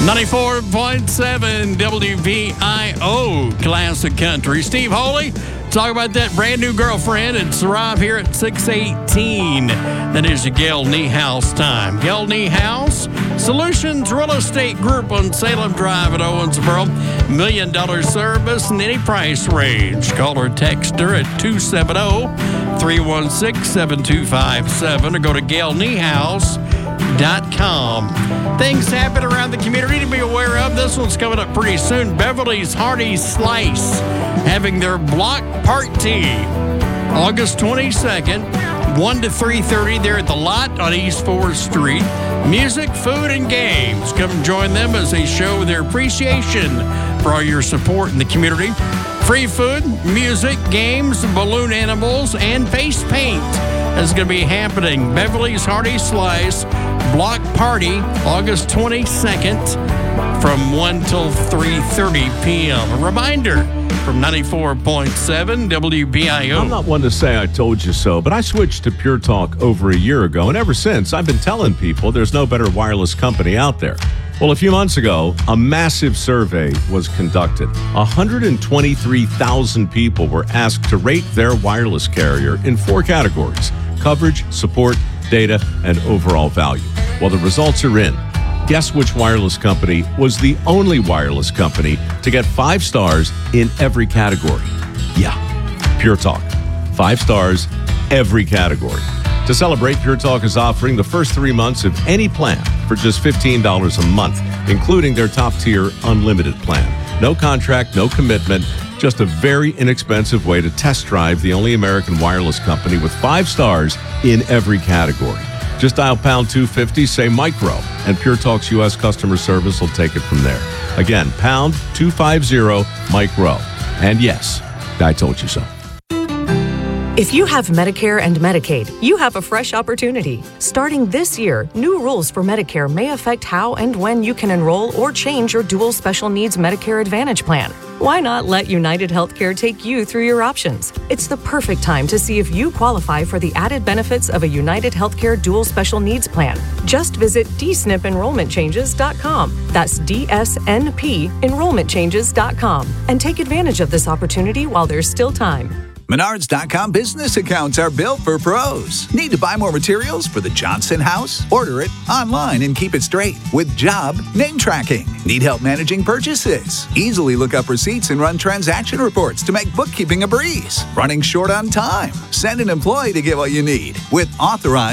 94.7 WVIO Classic Country. Steve Holy, talk about that brand new girlfriend. It's arrived here at 6:18. That is your Gail Niehaus time. Gail Niehaus, Solutions Real Estate Group on Salem Drive at Owensboro. $1 million service in any price range. Call or text her at 270-316-7257 or go to GailNiehaus.com. Things happen around the community to be aware of. This one's coming up pretty soon. Beverly's Hearty Slice having their block party August 22nd, 1 to 3:30 there at the lot on East 4th Street. Music, food, and games. Come join them as they show their appreciation for all your support in the community. Free food, music, games, balloon animals, and face paint is going to be happening. Beverly's Hearty Slice Block Party, August 22nd from 1 till 3:30 p.m. A reminder from 94.7 WBIO. I'm not one to say I told you so, but I switched to Pure Talk over a year ago, and ever since, I've been telling people there's no better wireless company out there. Well, a few months ago, a massive survey was conducted. 123,000 people were asked to rate their wireless carrier in 4 categories: coverage, support, data, and overall value. Well, the results are in. Guess which wireless company was the only wireless company to get 5 stars in every category? Yeah, Pure Talk. 5 stars, every category. To celebrate, Pure Talk is offering the first 3 months of any plan for just $15 a month, including their top-tier unlimited plan. No contract, no commitment, just a very inexpensive way to test drive the only American wireless company with 5 stars in every category. Just dial pound 250, say micro, and Pure Talk's U.S. customer service will take it from there. Again, pound 250 micro. And yes, I told you so. If you have Medicare and Medicaid, you have a fresh opportunity. Starting this year, new rules for Medicare may affect how and when you can enroll or change your dual special needs Medicare Advantage plan. Why not let United Healthcare take you through your options? It's the perfect time to see if you qualify for the added benefits of a United Healthcare dual special needs plan. Just visit dsnipenrollmentchanges.com. That's DSNPenrollmentchanges.com and take advantage of this opportunity while there's still time. Menards.com business accounts are built for pros. Need to buy more materials for the Johnson house? Order it online and keep it straight with job name tracking. Need help managing purchases? Easily look up receipts and run transaction reports to make bookkeeping a breeze. Running short on time? Send an employee to get what you need with authorized